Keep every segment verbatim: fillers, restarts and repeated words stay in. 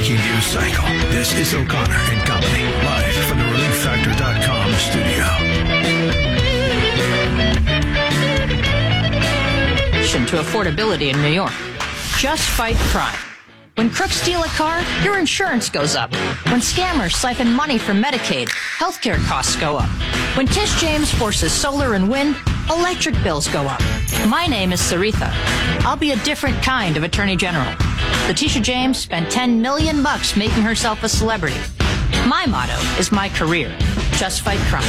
breaking news cycle. This is O'Connor and Company, live from the relief factor dot com studio. To affordability in New York. Just fight crime. When crooks steal a car, your insurance goes up. When scammers siphon money from Medicaid, healthcare costs go up. When Tish James forces solar and wind, electric bills go up. My name is Saritha. I'll be a different kind of attorney general. Letitia James spent ten million bucks making herself a celebrity. My motto is my career. Just fight crime.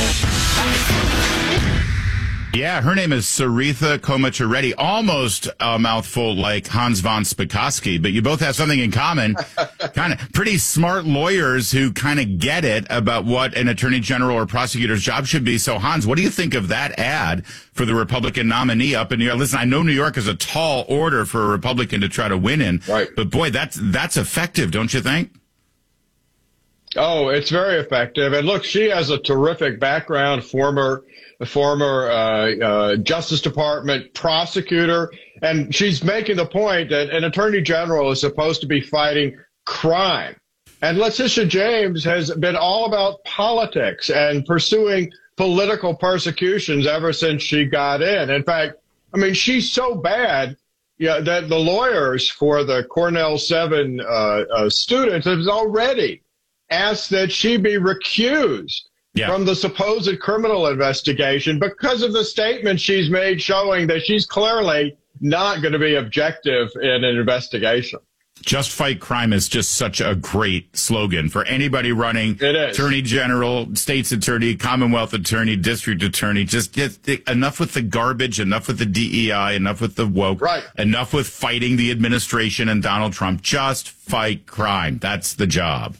Yeah, her name is Saritha Komatureddy. Almost a mouthful like Hans von Spakovsky, but you both have something in common. Kind of pretty smart lawyers who kind of get it about what an attorney general or prosecutor's job should be. So, Hans, what do you think of that ad for the Republican nominee up in New York? Listen, I know New York is a tall order for a Republican to try to win in, right. But boy, that's that's effective, don't you think? Oh, it's very effective. And look, she has a terrific background, former former uh, uh, Justice Department prosecutor. And she's making the point that an attorney general is supposed to be fighting crime. And Letitia James has been all about politics and pursuing political persecutions ever since she got in. In fact, I mean, she's so bad yeah, that the lawyers for the Cornell seven uh, uh, students have already asked that she be recused yeah. from the supposed criminal investigation because of the statement she's made showing that she's clearly not going to be objective in an investigation. Just fight crime is just such a great slogan for anybody running. It is. Attorney general, state's attorney, Commonwealth attorney, district attorney. Just get enough with the garbage, enough with the D E I, enough with the woke, right. enough with fighting the administration and Donald Trump. Just fight crime. That's the job.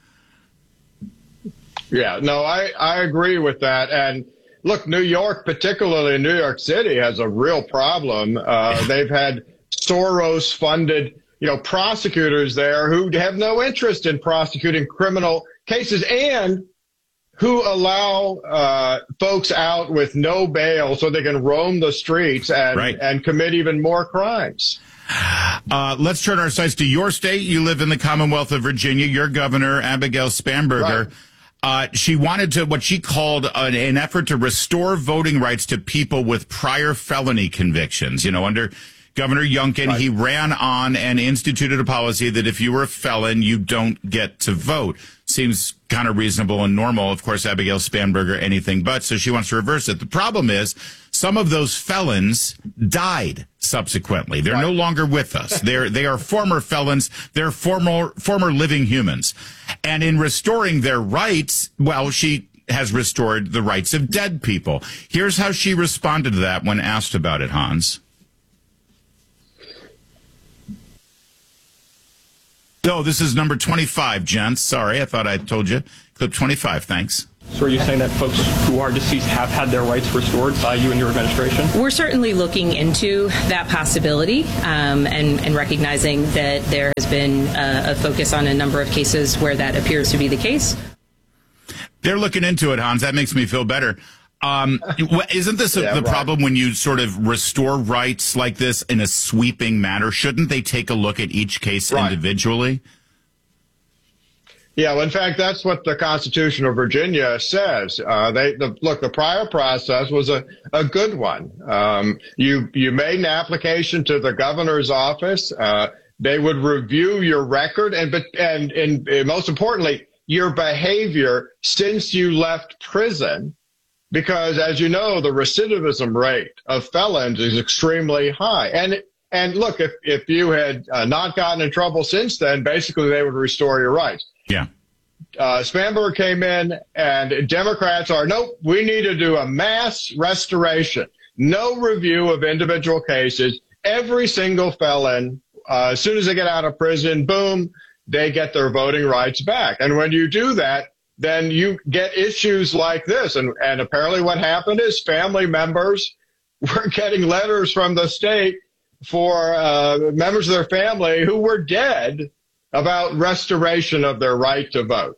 Yeah, no, I, I agree with that. And look, New York, particularly New York City, has a real problem. Uh, they've had Soros-funded, you know, prosecutors there who have no interest in prosecuting criminal cases and who allow uh, folks out with no bail so they can roam the streets and, right. and commit even more crimes. Uh, let's turn our sights to your state. You live in the Commonwealth of Virginia. Your governor, Abigail Spanberger. Right. Uh, she wanted to, what she called an, an effort to restore voting rights to people with prior felony convictions. You know, under Governor Youngkin, right. he ran on and instituted a policy that if you were a felon, you don't get to vote. Seems kind of reasonable and normal. Of course, Abigail Spanberger, anything but. So she wants to reverse it. The problem is some of those felons died subsequently. They're right. no longer with us. They're, they are former felons. They're former, former living humans. And in restoring their rights, well, she has restored the rights of dead people. Here's how she responded to that when asked about it, Hans. No, this is number twenty-five, gents. Sorry, I thought I told you. Clip twenty-five, thanks. So are you saying that folks who are deceased have had their rights restored by you and your administration? We're certainly looking into that possibility um, and, and recognizing that there has been a, a focus on a number of cases where that appears to be the case. They're looking into it, Hans. That makes me feel better. Um, isn't this a, yeah, the right. problem when you sort of restore rights like this in a sweeping manner? Shouldn't they take a look at each case right. individually? Yeah, well, in fact, that's what the Constitution of Virginia says. Uh, they the, look, the prior process was a, a good one. Um, you you made an application to the governor's office. Uh, they would review your record and and and, and most importantly, your behavior since you left prison. Because, as you know, the recidivism rate of felons is extremely high. And and look, if, if you had uh, not gotten in trouble since then, basically they would restore your rights. Yeah. Uh, Spanberger came in, and Democrats are, nope, we need to do a mass restoration. No review of individual cases. Every single felon, uh, as soon as they get out of prison, boom, they get their voting rights back. And when you do that, then you get issues like this. And, and apparently what happened is family members were getting letters from the state for uh, members of their family who were dead about restoration of their right to vote.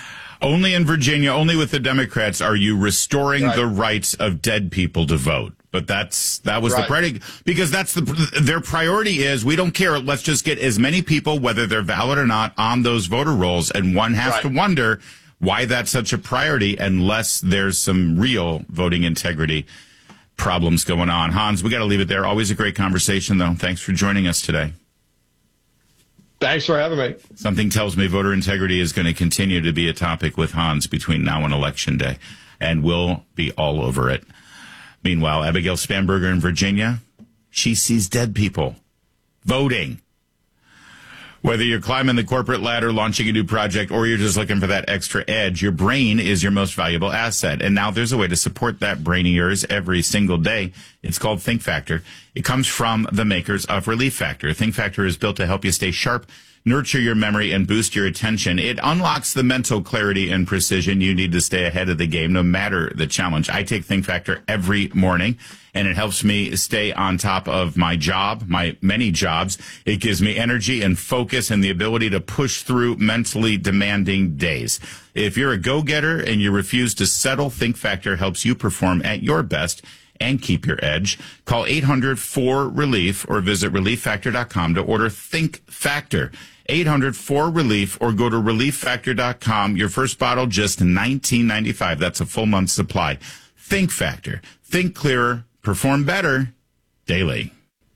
Only in Virginia, only with the Democrats are you restoring right. the rights of dead people to vote. But that's that was Right. the priority, because that's the their priority is we don't care. Let's just get as many people, whether they're valid or not, on those voter rolls. And one has Right. to wonder why that's such a priority unless there's some real voting integrity problems going on. Hans, we got to leave it there. Always a great conversation, though. Thanks for joining us today. Thanks for having me. Something tells me voter integrity is going to continue to be a topic with Hans between now and Election Day, and we'll be all over it. Meanwhile, Abigail Spanberger in Virginia, she sees dead people voting. Whether you're climbing the corporate ladder, launching a new project, or you're just looking for that extra edge, your brain is your most valuable asset. And now there's a way to support that brain of yours every single day. It's called Think Factor. It comes from the makers of Relief Factor. Think Factor is built to help you stay sharp, nurture your memory, and boost your attention. It unlocks the mental clarity and precision you need to stay ahead of the game, no matter the challenge. I take Think Factor every morning, and it helps me stay on top of my job, my many jobs. It gives me energy and focus and the ability to push through mentally demanding days. If you're a go-getter and you refuse to settle, Think Factor helps you perform at your best and keep your edge. Call eight hundred four relief or visit relief factor dot com to order Think Factor. eight hundred four relief or go to relief factor dot com. Your first bottle, just nineteen ninety-five. That's a full month's supply. Think Factor. Think clearer. Perform better. Daily.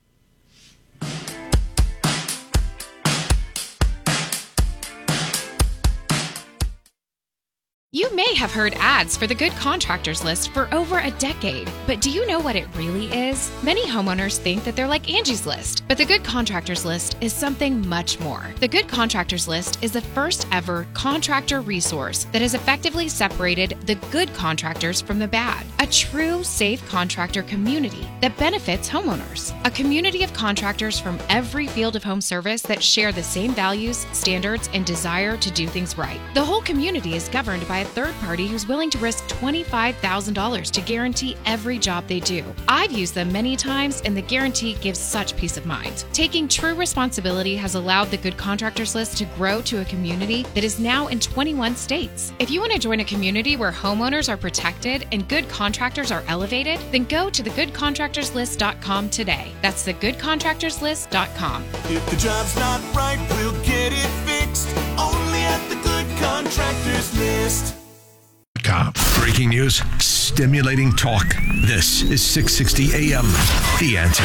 You may have heard ads for the Good Contractors List for over a decade, but do you know what it really is? Many homeowners think that they're like Angie's List, but the Good Contractors List is something much more. The Good Contractors List is the first ever contractor resource that has effectively separated the good contractors from the bad. A true safe contractor community that benefits homeowners. A community of contractors from every field of home service that share the same values, standards, and desire to do things right. The whole community is governed by a third party who's willing to risk twenty-five thousand dollars to guarantee every job they do. I've used them many times, and the guarantee gives such peace of mind. Taking true responsibility has allowed the Good Contractors List to grow to a community that is now in twenty-one states. If you want to join a community where homeowners are protected and good contractors are elevated, then go to the good contractors list dot com today. That's the good contractors list dot com. If the job's not right, we'll get it fixed. Only at the Good Contractors List. Breaking news, stimulating talk. This is six sixty A M. The Answer.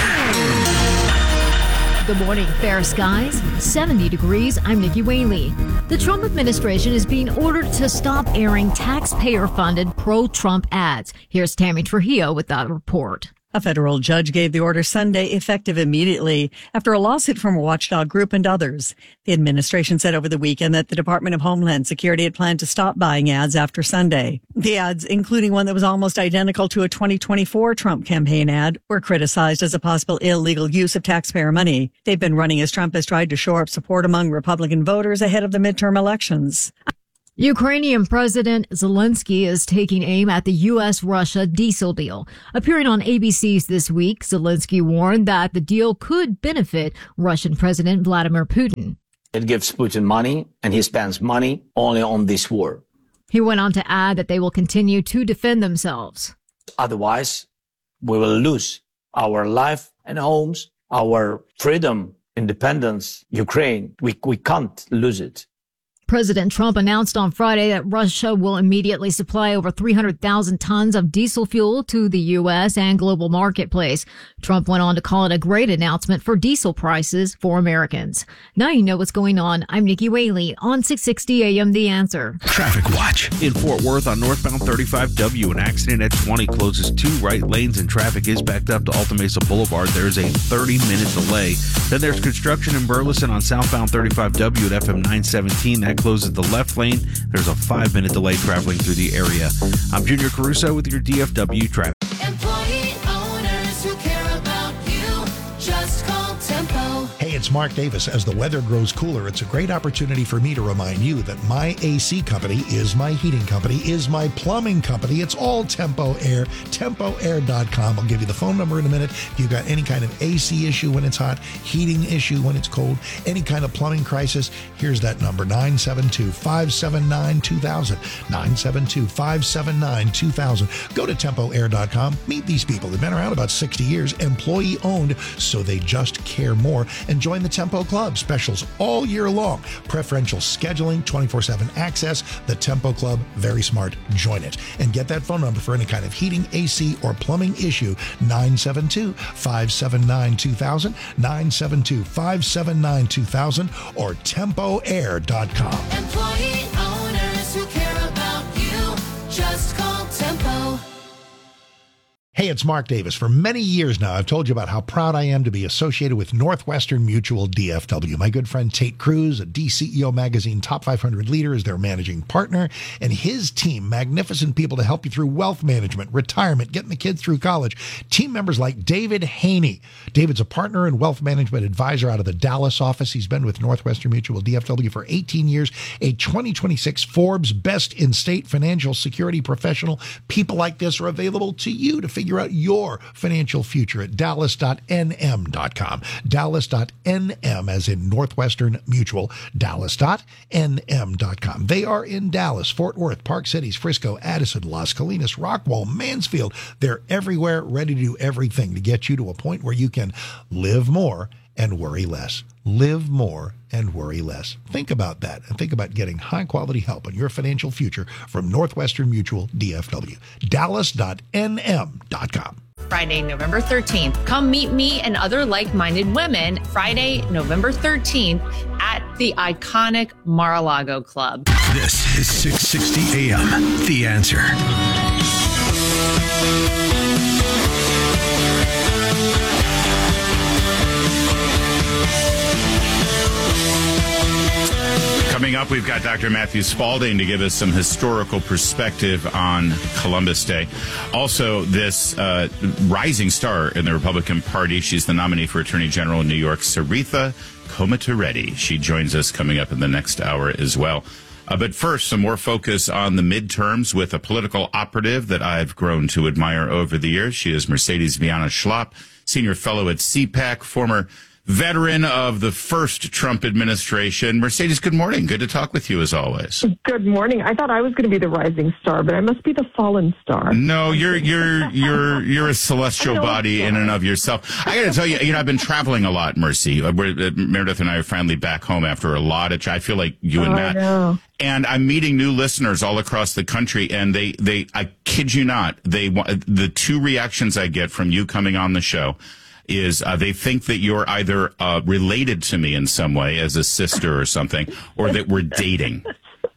Good morning. Fair skies, seventy degrees. I'm Nikki Whaley. The Trump administration is being ordered to stop airing taxpayer-funded pro-Trump ads. Here's Tammy Trujillo with that report. A federal judge gave the order Sunday, effective immediately, after a lawsuit from a watchdog group and others. The administration said over the weekend that the Department of Homeland Security had planned to stop buying ads after Sunday. The ads, including one that was almost identical to a twenty twenty-four Trump campaign ad, were criticized as a possible illegal use of taxpayer money. They've been running as Trump has tried to shore up support among Republican voters ahead of the midterm elections. Ukrainian President Zelensky is taking aim at the U S Russia diesel deal. Appearing on A B C's This Week, Zelensky warned that the deal could benefit Russian President Vladimir Putin. It gives Putin money, and he spends money only on this war. He went on to add that they will continue to defend themselves. Otherwise, we will lose our life and homes, our freedom, independence, Ukraine. We, we can't lose it. President Trump announced on Friday that Russia will immediately supply over three hundred thousand tons of diesel fuel to the U S and global marketplace. Trump went on to call it a great announcement for diesel prices for Americans. Now you know what's going on. I'm Nikki Whaley on six sixty A M The Answer. Traffic Watch. In Fort Worth on northbound thirty-five W, an accident at twenty closes two right lanes and traffic is backed up to Alta Mesa Boulevard. There's a thirty minute delay. Then there's construction in Burleson on southbound thirty-five W at F M nine seventeen. That closes the left lane. There's a five minute delay traveling through the area. I'm Junior Caruso with your D F W traffic. Employee owners who care about you, just call Tempo. Hey, it's Mark Davis. As the weather grows cooler, it's a great opportunity for me to remind you that my A C company is my heating company, is my plumbing company. It's all Tempo Air, tempo air dot com. I'll give you the phone number in a minute. If you've got any kind of A C issue when it's hot, heating issue when it's cold, any kind of plumbing crisis, here's that number, nine seven two, five seven nine, two thousand, nine seven two, five seven nine, two thousand. Go to tempo air dot com. Meet these people. They've been around about sixty years, employee owned, so they just care more. And join the Tempo Club. Specials all year long. Preferential scheduling, twenty-four seven access. The Tempo Club, very smart. Join it. And get that phone number for any kind of heating, A C, or plumbing issue, nine seven two, five seven nine, two thousand, nine seven two, five seven nine, two thousand, or tempo air dot com. Employee owners who care about you, just call Tempo. Hey, it's Mark Davis. For many years now, I've told you about how proud I am to be associated with Northwestern Mutual D F W. My good friend Tate Cruz, a D C E O Magazine Top five hundred leader, is their managing partner, and his team, magnificent people to help you through wealth management, retirement, getting the kids through college. Team members like David Haney. David's a partner and wealth management advisor out of the Dallas office. He's been with Northwestern Mutual D F W for eighteen years, a twenty twenty-six Forbes Best in State Financial Security Professional. People like this are available to you to figure out your financial future at dallas dot n m dot com. dallas dot n m as in Northwestern Mutual, dallas dot n m dot com. They are in Dallas, Fort Worth, Park Cities, Frisco, Addison, Las Colinas, Rockwall, Mansfield. They're everywhere, ready to do everything to get you to a point where you can live more and worry less. Live more and worry less. Think about that, and think about getting high-quality help on your financial future from Northwestern Mutual D F W. dallas dot n m dot com. Friday, November thirteenth. Come meet me and other like-minded women Friday, November thirteenth at the iconic Mar-a-Lago Club. This is six sixty A M. The Answer. Coming up, we've got Doctor Matthew Spalding to give us some historical perspective on Columbus Day. Also, this uh, rising star in the Republican Party, she's the nominee for Attorney General in New York, Saritha Komatireddy. She joins us coming up in the next hour as well. Uh, but first, some more focus on the midterms with a political operative that I've grown to admire over the years. She is Mercedes Viana Schlapp, senior fellow at C PAC, former veteran of the first Trump administration. Mercedes, good morning. Good to talk with you as always. Good morning. I thought I was going to be the rising star, but I must be the fallen star. No, you're you're you're you're a celestial body in and of yourself. I got to tell you, you know, I've been traveling a lot, Mercy. We're, uh, Meredith and I are finally back home after a lot of. Tra- I feel like you and oh, Matt. I know. And I'm meeting new listeners all across the country, and they they I kid you not, they the two reactions I get from you coming on the show is uh, they think that you're either uh, related to me in some way as a sister or something, or that we're dating.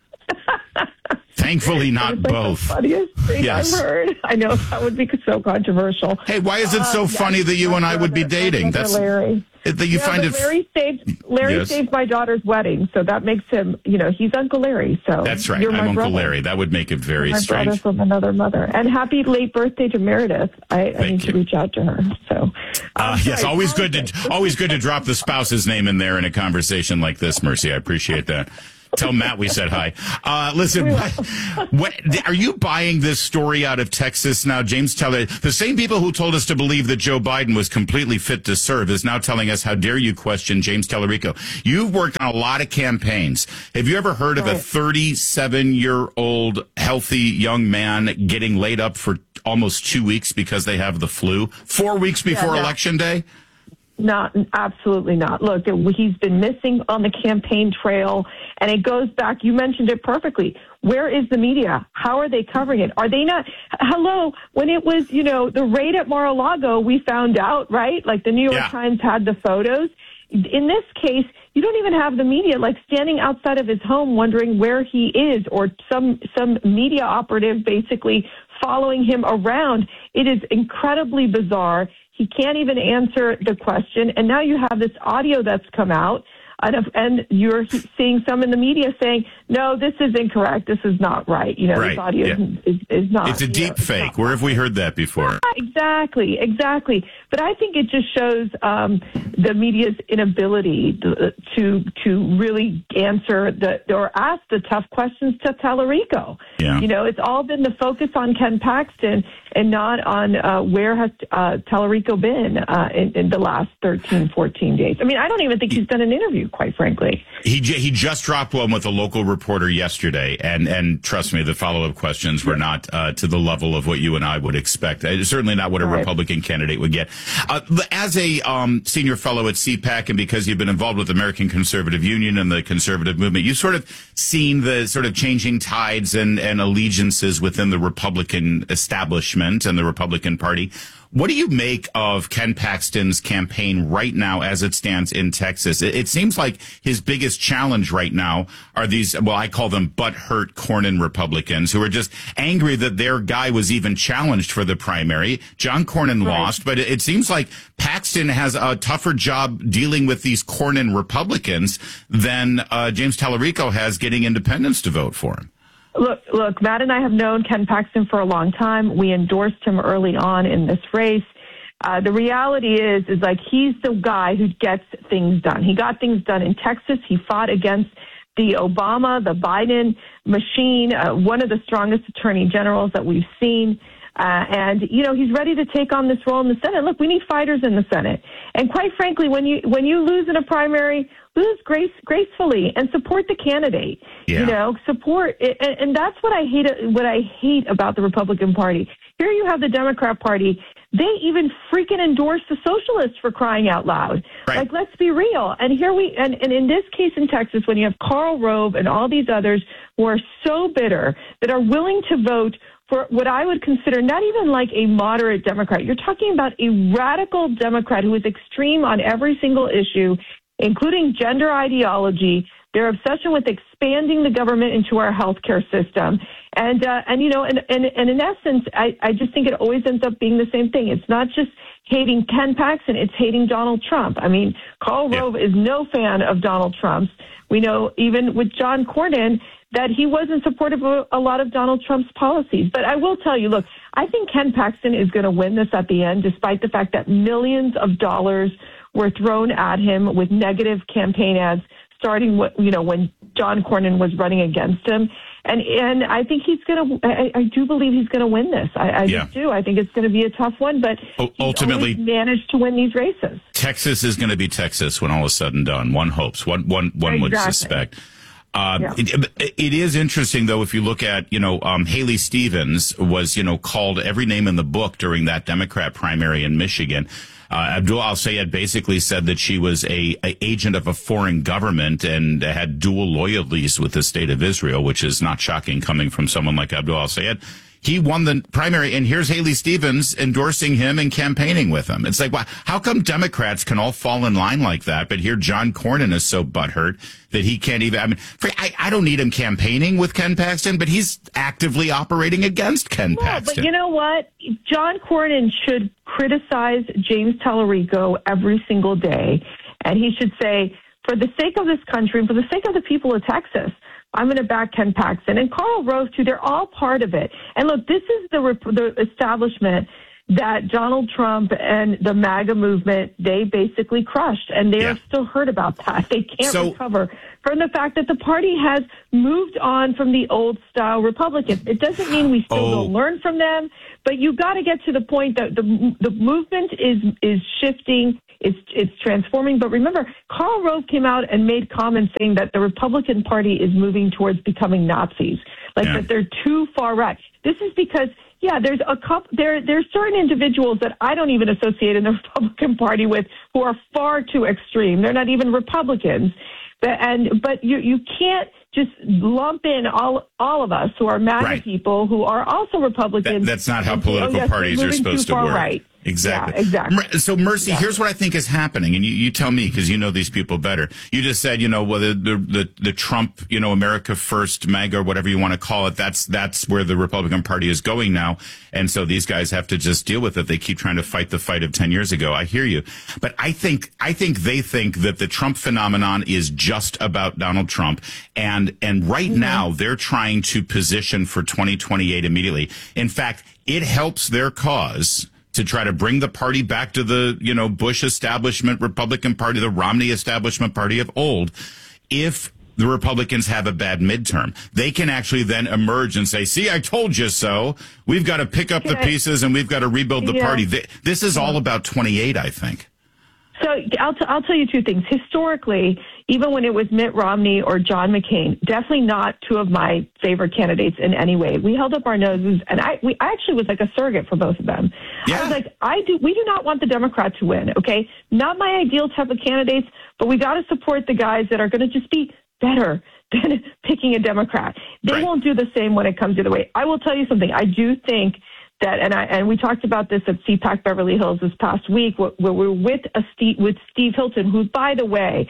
Thankfully, not like both. The funniest thing Yes. I've heard. I know that would be so controversial. Hey, why is it so Uh, funny yeah, that you and I would be brother- dating? brother That's Larry. that you Yeah, find but it. Larry saved Larry Yes. saved my daughter's wedding, so that makes him, you know, he's Uncle Larry. So That's right. You're I'm my Uncle brother. Larry. That would make it very my strange. brother from another mother. And happy late birthday to Meredith. I, I need you. to reach out to her. So Uh, yes, always good to always good to drop the spouse's name in there in a conversation like this, Mercy. I appreciate that. Tell Matt we said hi. Uh, listen, what, what are you buying this story out of Texas now? James Teller, the same people who told us to believe that Joe Biden was completely fit to serve is now telling us, how dare you question James Tellerico? You've worked on a lot of campaigns. Have you ever heard of a thirty-seven-year-old healthy young man getting laid up for almost two weeks because they have the flu? Four weeks before no. Election Day? Not, absolutely not. Look, he's been missing on the campaign trail, and it goes back. You mentioned it perfectly. Where is the media? How are they covering it? Are they not? Hello, when it was, you know, the raid at Mar-a-Lago, we found out, right? Like the New York Yeah. Times had the photos. In this case, you don't even have the media like standing outside of his home wondering where he is, or some some media operative basically following him around. It is incredibly bizarre. He can't even answer the question. And now you have this audio that's come out. And, if, and you're seeing some in the media saying, no, this is incorrect. This is not right. You know, right. this audio yeah. is, is not. It's a deep know, fake. Where have we heard that before? Exactly, exactly. But I think it just shows um, the media's inability to, to to really answer the or ask the tough questions to Tallarico. Yeah. You know, it's all been the focus on Ken Paxton and not on uh, where has uh, Tallarico been uh, in, in the last thirteen, fourteen days. I mean, I don't even think he's done an interview, quite frankly. He he just dropped one with a local reporter yesterday, and, and trust me, the follow-up questions were not uh, to the level of what you and I would expect. Uh, certainly not what a right. Republican candidate would get. Uh, as a um, senior fellow at C PAC, and because you've been involved with the American Conservative Union and the conservative movement, you've sort of seen the sort of changing tides and, and allegiances within the Republican establishment and the Republican Party. What do you make of Ken Paxton's campaign right now as it stands in Texas? It, it seems like his biggest challenge right now are these, well, I call them butt-hurt Cornyn Republicans who are just angry that their guy was even challenged for the primary. John Cornyn right. lost, but it, it seems like Paxton has a tougher job dealing with these Cornyn Republicans than uh, James Tallarico has getting independents to vote for him. Look, look, Matt and I have known Ken Paxton for a long time. We endorsed him early on in this race. Uh, the reality is, is like he's the guy who gets things done. He got things done in Texas. He fought against the Obama, the Biden machine, uh, one of the strongest attorney generals that we've seen. Uh, and, you know, he's ready to take on this role in the Senate. Look, we need fighters in the Senate. And quite frankly, when you when you lose in a primary, lose grace, gracefully and support the candidate. Yeah. You know, support. And, and that's what I hate What I hate about the Republican Party. Here you have the Democrat Party. They even freaking endorse the socialists, for crying out loud. Right. Like, let's be real. And here we, and, and in this case in Texas, when you have Karl Rove and all these others who are so bitter that are willing to vote for what I would consider not even like a moderate Democrat. You're talking about a radical Democrat who is extreme on every single issue, including gender ideology, their obsession with expanding the government into our healthcare system. And, uh, and you know, and, and, and in essence, I, I just think it always ends up being the same thing. It's not just hating Ken Paxton, it's hating Donald Trump. I mean, Karl Rove yeah. is no fan of Donald Trump's. We know even with John Cornyn that he wasn't supportive of a lot of Donald Trump's policies. But I will tell you, look, I think Ken Paxton is going to win this at the end, despite the fact that millions of dollars were thrown at him with negative campaign ads, starting with, you know, when John Cornyn was running against him. And and I think he's going to, I, I do believe he's going to win this. I, I yeah. just do. I think it's going to be a tough one, but U- ultimately he's managed to win these races. Texas is going to be Texas when all is said and done. One hopes, one, one, one exactly. would suspect. Uh, yeah. it, it is interesting, though, if you look at, you know, um, Haley Stevens was, you know, called every name in the book during that Democrat primary in Michigan. Uh, Abdul al-Sayed basically said that she was a, a agent of a foreign government and had dual loyalties with the state of Israel, which is not shocking coming from someone like Abdul al-Sayed. He won the primary, and here's Haley Stevens endorsing him and campaigning with him. It's like, wow, how come Democrats can all fall in line like that, but here John Cornyn is so butthurt that he can't even, I mean, I, I don't need him campaigning with Ken Paxton, but he's actively operating against Ken no, Paxton. But you know what? John Cornyn should criticize James Tallarico every single day, and he should say, for the sake of this country and for the sake of the people of Texas, I'm going to back Ken Paxton. And Karl Rove, too, they're all part of it. And look, this is the, the establishment that Donald Trump and the MAGA movement, they basically crushed. And they yeah. are still hurt about that. They can't so, recover from the fact that the party has moved on from the old-style Republicans. It doesn't mean we still oh. don't learn from them, but you got to get to the point that the the movement is is shifting. It's it's transforming. But remember, Karl Rove came out and made comments saying that the Republican Party is moving towards becoming Nazis, like yeah. that they're too far right. This is because, yeah, there's a couple, there there's certain individuals that I don't even associate in the Republican Party with who are far too extreme. They're not even Republicans. But, and but you you can't just lump in all all of us who are MAGA Right. people who are also Republicans. That, that's not how and say, political oh, yes, parties we're are moving supposed too to far work. Right. Exactly. Yeah, exactly. Mer- So, Mercy, Yeah. here's what I think is happening, and you, you tell me because you know these people better. You just said, you know, well, the, the the the Trump, you know, America First, MAGA, or whatever you want to call it. That's that's where the Republican Party is going now, and so these guys have to just deal with it. They keep trying to fight the fight of ten years ago. I hear you, but I think I think they think that the Trump phenomenon is just about Donald Trump, and and right Mm-hmm. now they're trying to position for twenty twenty-eight immediately. In fact, it helps their cause to try to bring the party back to the, you know, Bush establishment, Republican Party, the Romney establishment party of old. If the Republicans have a bad midterm, they can actually then emerge and say, see, I told you so. We've got to pick up the Can I- pieces and we've got to rebuild the Yeah. party. Th- This is all about twenty-eight, I think. So I'll, t- I'll tell you two things. Historically, even when it was Mitt Romney or John McCain, definitely not two of my favorite candidates in any way. We held up our noses, and I, we, I actually was like a surrogate for both of them. Yeah. I was like, I do. We do not want the Democrat to win. Okay, not my ideal type of candidates, but we got to support the guys that are going to just be better than picking a Democrat. They Right. won't do the same when it comes the other way. I will tell you something. I do think that, and I and we talked about this at C PAC Beverly Hills this past week, where, where we're with a Steve, with Steve Hilton, who's, by the way,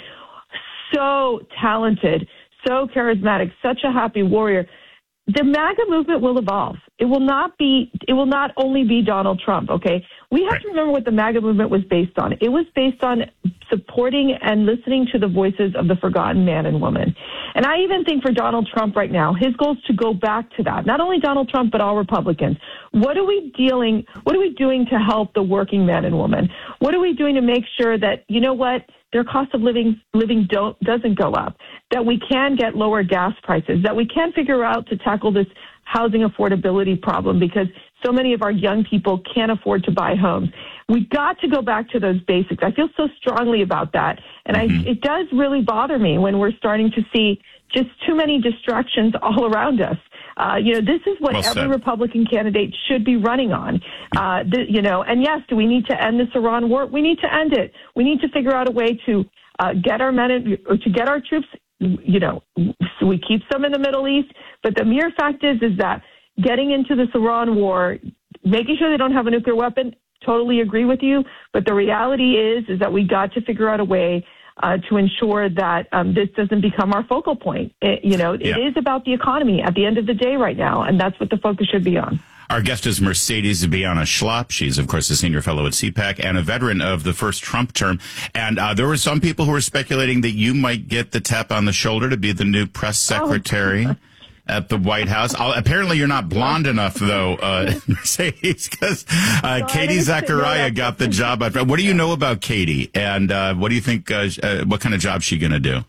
so talented, so charismatic, such a happy warrior. The MAGA movement will evolve. It will not be. It will not only be Donald Trump. Okay, we have Right. to remember what the MAGA movement was based on. It was based on supporting and listening to the voices of the forgotten man and woman. And I even think for Donald Trump right now, his goal is to go back to that. Not only Donald Trump, but all Republicans. What are we dealing? What are we doing to help the working man and woman? What are we doing to make sure that, you know what, their cost of living living don't doesn't go up? That we can get lower gas prices? That we can figure out to tackle this housing affordability problem, because so many of our young people can't afford to buy homes. We got to go back to those basics. I feel so strongly about that. And Mm-hmm. I, it does really bother me when we're starting to see just too many distractions all around us. Uh, you know, this is what Well every said. Republican candidate should be running on. Uh, the, you know, and yes, do we need to end this Iran war? We need to end it. We need to figure out a way to uh, get our men, in, or to get our troops, you know, so we keep some in the Middle East. But the mere fact is, is that getting into this Iran war, making sure they don't have a nuclear weapon, totally agree with you. But the reality is, is that we got to figure out a way uh, to ensure that um, this doesn't become our focal point. It, you know, Yeah. it is about the economy at the end of the day right now, and that's what the focus should be on. Our guest is Mercedes Biana Schlapp. She's, of course, a senior fellow at C PAC and a veteran of the first Trump term. And uh, there were some people who were speculating that you might get the tap on the shoulder to be the new press secretary Oh. at the White House. I'll, apparently, you're not blonde enough, though, uh, Mercedes, because uh, No, Katie I didn't say- no, Zachariah that's- got the job. What do you know about Katie? And uh, what do you think, uh, uh, what kind of job is she going to do?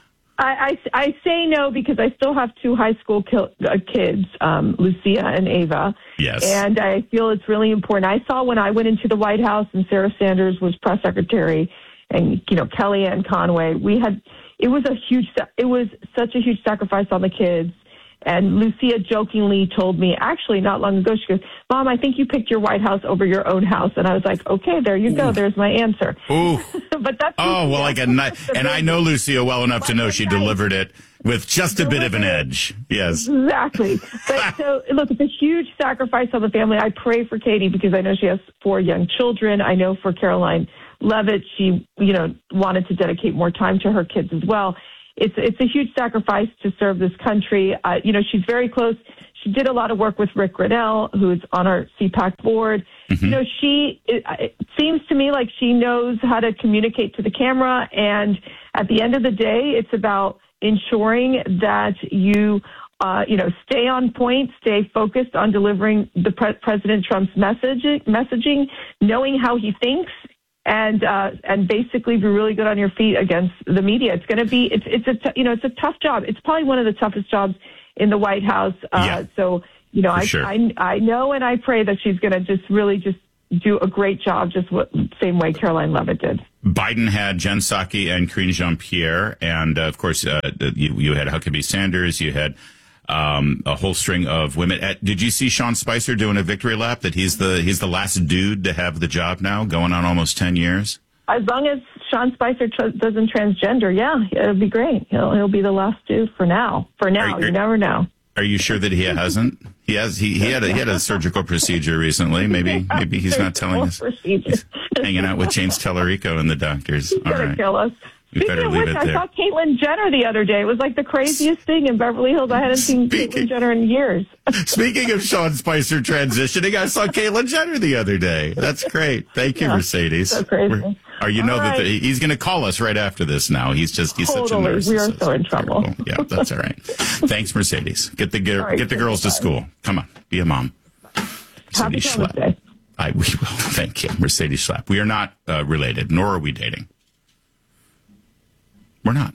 I, I, I say no because I still have two high school kil- uh, kids, um, Lucia and Ava. Yes. And I feel it's really important. I saw when I went into the White House and Sarah Sanders was press secretary, and, you know, Kellyanne Conway, we had, it was a huge, sa- it was such a huge sacrifice on the kids. And Lucia jokingly told me, actually not long ago, she goes, Mom, I think you picked your White House over your own house. And I was like, okay, there you go. There's my answer. Ooh. But that's Oh, well, like a night. And I know Lucia well enough to know she Like a delivered it with just a bit of an edge. Yes. Exactly. But so, look, it's a huge sacrifice on the family. I pray for Katie because I know she has four young children. I know for Caroline Levitt, she, you know, wanted to dedicate more time to her kids as well. It's it's a huge sacrifice to serve this country. Uh, you know, she's very close. She did a lot of work with Rick Grinnell, who's on our C PAC board. Mm-hmm. You know, she, it, it seems to me like she knows how to communicate to the camera. And at the end of the day, it's about ensuring that you, uh, you know, stay on point, stay focused on delivering the pre- President Trump's message, messaging, knowing how he thinks, and uh, and basically be really good on your feet against the media. It's going to be, it's it's a t- you know, it's a tough job. It's probably one of the toughest jobs in the White House. Uh, Yeah, so you know, I, sure. I I know and I pray that she's going to just really just do a great job, just what same way Caroline Levitt did. Biden had Jen Psaki and Karine Jean-Pierre, and uh, of course, uh, you, you had Huckabee Sanders. You had um, a whole string of women. Uh, did you see Sean Spicer doing a victory lap? That he's the he's the last dude to have the job now, going on almost ten years. As long as Sean Spicer tr- doesn't transgender, yeah, it'll be great. He'll he'll be the last dude for now. For now, Are- you are- never know. Are you sure that he hasn't? He has. He, he had a, he had a surgical procedure recently. Maybe maybe he's not telling us. He's hanging out with James Tellerico and the doctors. He's All gonna right. kill us. We better Speaking of leave which, it I there. saw Caitlyn Jenner the other day. It was like the craziest thing in Beverly Hills. I hadn't seen Caitlyn Jenner in years. Speaking of Sean Spicer transitioning, I saw Caitlyn Jenner the other day. That's great. Thank you, Yeah, Mercedes. so crazy. We're- Or you know All that right. the, he's going to call us right after this now. He's just, he's such a Totally. nurse. We are so in trouble. Yeah, that's all right. Thanks, Mercedes. Get the, gir- All right, get the girls to bye. school. Come on. Be a mom. Happy Mercedes Father's Schlapp. Day. I, we will. Thank you. Mercedes Schlapp. We are not uh, related, nor are we dating. We're not.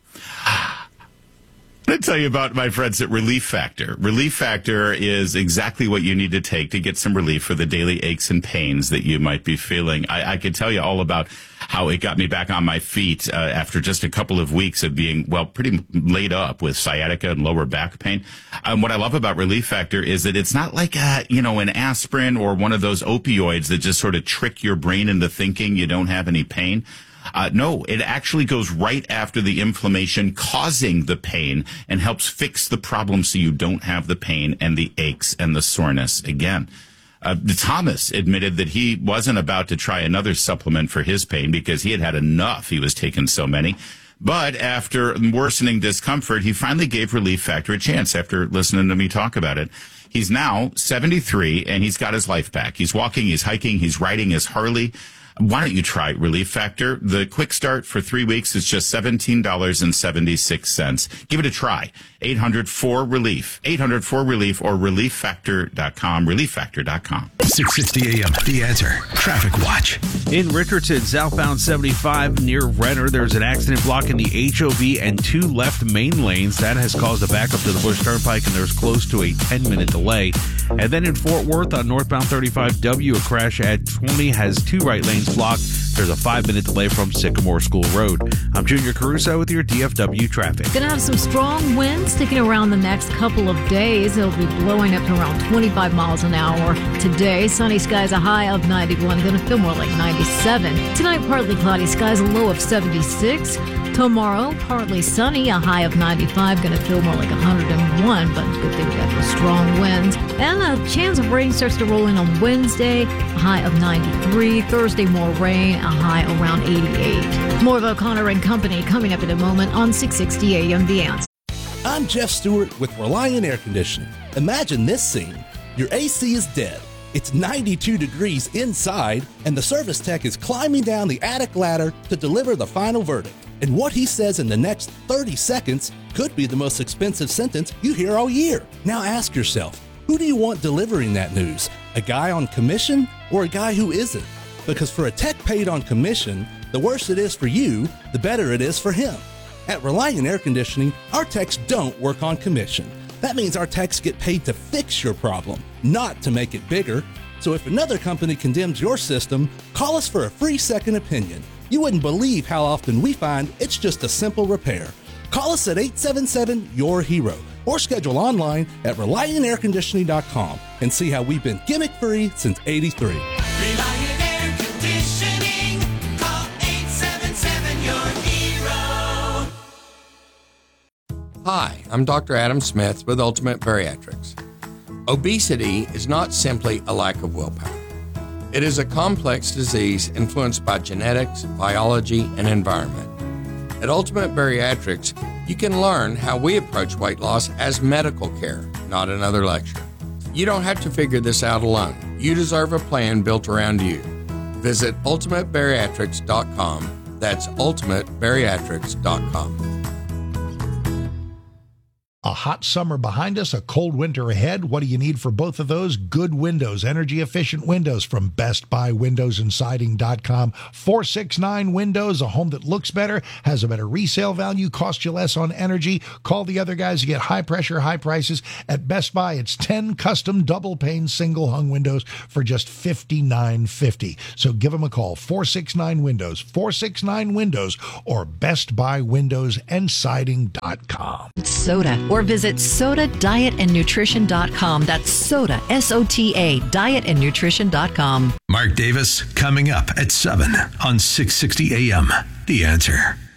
I'm going to tell you about my friends at Relief Factor. Relief Factor is exactly what you need to take to get some relief for the daily aches and pains that you might be feeling. I, I could tell you all about how it got me back on my feet uh, after just a couple of weeks of being, well, pretty laid up with sciatica and lower back pain. Um, what I love about Relief Factor is that it's not like, a, you know, an aspirin or one of those opioids that just sort of trick your brain into thinking you don't have any pain. Uh, no, it actually goes right after the inflammation causing the pain and helps fix the problem so you don't have the pain and the aches and the soreness again. Uh, Thomas admitted that he wasn't about to try another supplement for his pain because he had had enough. He was taking so many. But after worsening discomfort, he finally gave Relief Factor a chance after listening to me talk about it. He's now seventy-three and he's got his life back. He's walking, he's hiking, he's riding his Harley. Why don't you try Relief Factor? The quick start for three weeks is just seventeen dollars and seventy-six cents. Give it a try. eight hundred four relief. eight hundred four relief or relief factor dot com. relief factor dot com. six sixty A M. The Answer. Traffic Watch. In Richardson, southbound seventy-five near Renner, there's an accident blocking the H O V and two left main lanes. That has caused a backup to the Bush Turnpike, and there's close to a ten-minute delay. And then in Fort Worth on northbound thirty-five W, a crash at twenty has two right lanes blocked. There's a five-minute delay from Sycamore School Road. I'm Junior Caruso with your D F W traffic. Gonna have some strong winds sticking around the next couple of days. It'll be blowing up to around twenty-five miles an hour. Today, sunny skies, a high of ninety-one. Gonna feel more like ninety-seven. Tonight, partly cloudy skies, a low of seventy-six. Tomorrow, partly sunny, a high of ninety-five. Gonna feel more like one hundred one, but good thing we got those strong winds. And a chance of rain starts to roll in on Wednesday, a high of ninety-three. Thursday, more rain, a high around eighty-eight. More of O'Connor and Company coming up in a moment on six sixty A M. The Answer. I'm Jeff Stewart with Reliant Air Conditioning. Imagine this scene. Your A C is dead. It's ninety-two degrees inside, and the service tech is climbing down the attic ladder to deliver the final verdict. And what he says in the next thirty seconds could be the most expensive sentence you hear all year. Now ask yourself, who do you want delivering that news? A guy on commission or a guy who isn't? Because for a tech paid on commission, the worse it is for you, the better it is for him. At Reliant Air Conditioning, our techs don't work on commission. That means our techs get paid to fix your problem, not to make it bigger. So if another company condemns your system, call us for a free second opinion. You wouldn't believe how often we find it's just a simple repair. Call us at eight seven seven, Y O U R hero or schedule online at reliant air conditioning dot com and see how we've been gimmick-free since eighty-three. Reliant Air Conditioning. Call eight seven seven, Y O U R hero. Hi, I'm Doctor Adam Smith with Ultimate Bariatrics. Obesity is not simply a lack of willpower. It is a complex disease influenced by genetics, biology, and environment. At Ultimate Bariatrics, you can learn how we approach weight loss as medical care, not another lecture. You don't have to figure this out alone. You deserve a plan built around you. Visit ultimate bariatrics dot com. That's ultimate bariatrics dot com. A hot summer behind us, a cold winter ahead. What do you need for both of those? Good windows, energy-efficient windows from Best Buy Windows and Siding dot com. four six nine Windows, a home that looks better, has a better resale value, costs you less on energy. Call the other guys to get high-pressure, high prices. At Best Buy, it's ten custom double-pane single-hung windows for just fifty-nine fifty. So give them a call, four six nine Windows, four six nine Windows, or Best Buy Windows and Siding dot com. Soda. Or visit soda diet and nutrition dot com. That's soda, S O T A, diet and nutrition dot com. Mark Davis coming up at seven on six sixty A M. The Answer.